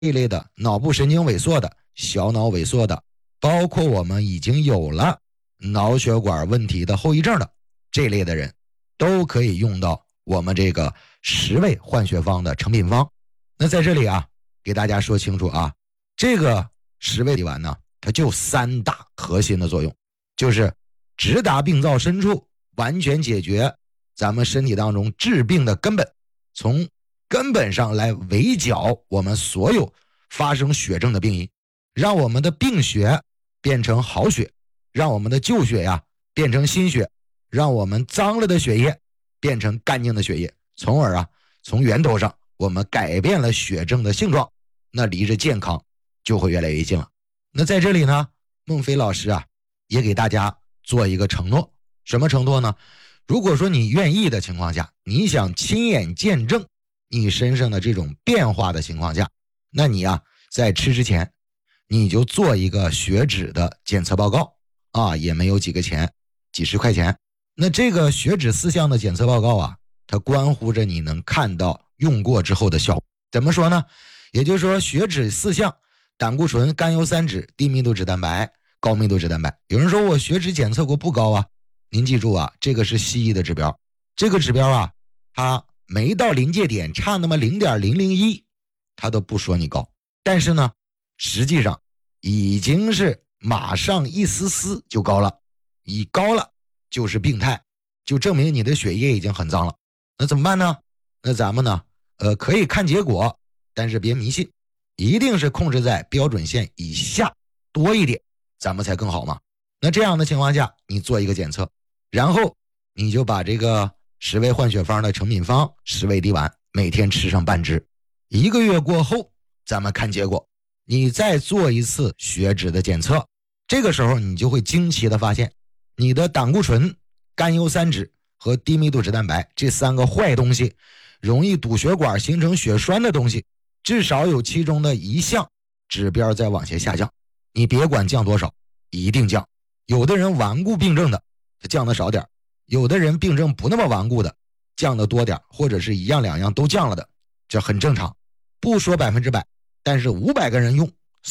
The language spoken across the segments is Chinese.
一类的脑部神经萎缩的、小脑萎缩的，包括我们已经有了脑血管问题的后遗症的这类的人，都可以用到我们这个10味换血方的成品方。那在这里啊，给大家说清楚啊，这个10味地丸呢，它就3大核心的作用，就是直达病灶深处，完全解决咱们身体当中治病的根本，从根本上来围剿我们所有发生血症的病因，让我们的病血变成好血，让我们的旧血呀变成新血，让我们脏了的血液变成干净的血液，从而啊从源头上我们改变了血症的性状，那离着健康就会越来越近了。那在这里呢，孟非老师啊也给大家做一个承诺，什么承诺呢？如果说你愿意的情况下，你想亲眼见证你身上的这种变化的情况下，那你啊在吃之前你就做一个血脂的检测报告啊，也没有几个钱，几十块钱。那这个血脂4项的检测报告啊，它关乎着你能看到用过之后的效果。怎么说呢？也就是说血脂4项，胆固醇、甘油三酯、低密度脂蛋白、高密度脂蛋白。有人说我血脂检测过不高啊，您记住啊，这个是西医的指标，这个指标啊它没到临界点，差那么 0.001 它都不说你高，但是呢实际上已经是马上一丝丝就高了，一高了就是病态，就证明你的血液已经很脏了。那怎么办呢？那咱们呢可以看结果，但是别迷信，一定是控制在标准线以下多一点，咱们才更好嘛。那这样的情况下，你做一个检测，然后你就把这个10味换血方的成品方10味地丸每天吃上半支，1个月过后咱们看结果，你再做一次血脂的检测，这个时候你就会惊奇的发现，你的胆固醇、甘油三酯和低密度脂蛋白这3个坏东西，容易堵血管形成血栓的东西，至少有其中的1项指标在往下下降。你别管降多少，一定降。有的人顽固病症的他降的少点，有的人病症不那么顽固的降的多点，或者是1样2样都降了的，这很正常。不说100%，但是500个人用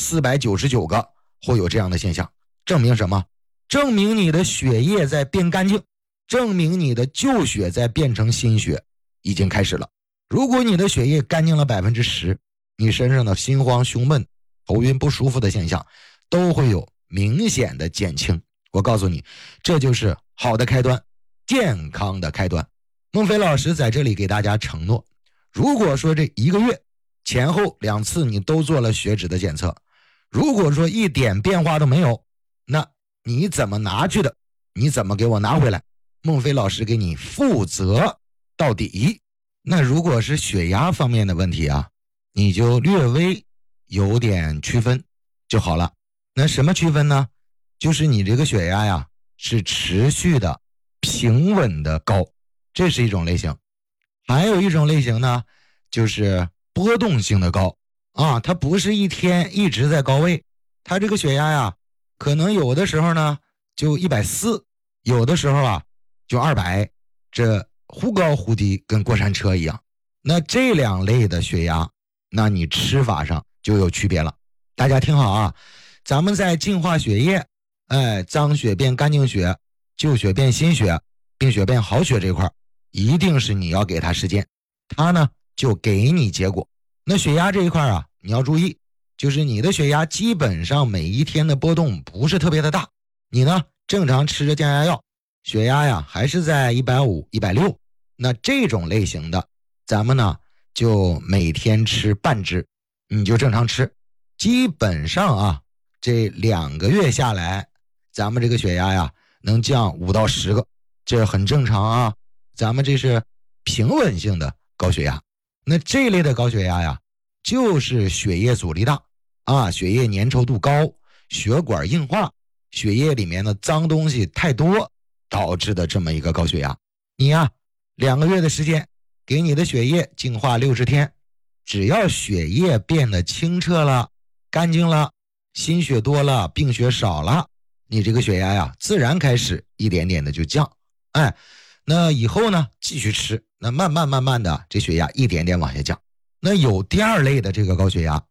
499个会有这样的现象，证明什么？证明你的血液在变干净，证明你的旧血在变成新血已经开始了。如果你的血液干净了 10%， 你身上的心慌、胸闷、头晕不舒服的现象都会有明显的减轻。我告诉你，这就是好的开端，健康的开端。孟非老师在这里给大家承诺，如果说这1个月前后2次你都做了血脂的检测，如果说一点变化都没有，那你怎么拿去的？你怎么给我拿回来？孟非老师给你负责到底。那如果是血压方面的问题啊，你就略微有点区分就好了。那什么区分呢？就是你这个血压呀是持续的平稳的高，这是一种类型。还有一种类型呢，就是波动性的高啊，它不是一天一直在高位，它这个血压呀可能有的时候呢就140，有的时候啊就200，这忽高忽低，跟过山车一样。那这2类的血压，那你吃法上就有区别了。大家听好啊，咱们在净化血液，脏血变干净血，旧血变新血，病血变好血这块，一定是你要给它时间，它呢就给你结果。那血压这一块啊，你要注意，就是你的血压基本上每一天的波动不是特别的大，你呢正常吃着降压药，血压呀还是在150、160，那这种类型的咱们呢就每天吃半支，你就正常吃。基本上啊这2个月下来，咱们这个血压呀能降5到10个，这很正常啊。咱们这是平稳性的高血压。那这类的高血压呀，就是血液阻力大啊，血液粘稠度高，血管硬化，血液里面的脏东西太多导致的这么一个高血压。你呀2个月的时间，给你的血液净化60天，只要血液变得清澈了、干净了，心血多了，病血少了，你这个血压呀自然开始一点点的就降。那以后呢继续吃，那慢慢的这血压一点点往下降。那有第2类的这个高血压，